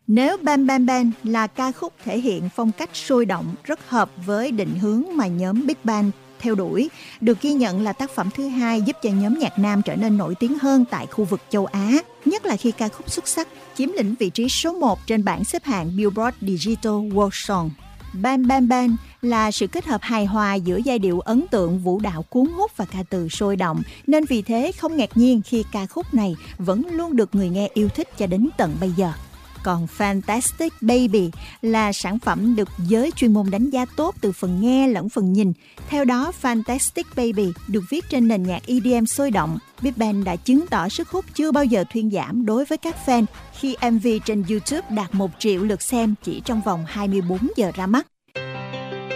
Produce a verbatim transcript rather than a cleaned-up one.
Nếu Bam Bam Band là ca khúc thể hiện phong cách sôi động, rất hợp với định hướng mà nhóm Big Bang theo đuổi, được ghi nhận là tác phẩm thứ hai giúp cho nhóm nhạc nam trở nên nổi tiếng hơn tại khu vực châu Á, nhất là khi ca khúc xuất sắc chiếm lĩnh vị trí số một trên bảng xếp hạng Billboard Digital World Song. Bam Bam Band là sự kết hợp hài hòa giữa giai điệu ấn tượng, vũ đạo cuốn hút và ca từ sôi động, nên vì thế không ngạc nhiên khi ca khúc này vẫn luôn được người nghe yêu thích cho đến tận bây giờ. Còn Fantastic Baby là sản phẩm được giới chuyên môn đánh giá tốt từ phần nghe lẫn phần nhìn. Theo đó, Fantastic Baby được viết trên nền nhạc E D M sôi động. Big Bang đã chứng tỏ sức hút chưa bao giờ thuyên giảm đối với các fan khi em vê trên YouTube đạt một triệu lượt xem chỉ trong vòng hai mươi bốn giờ ra mắt.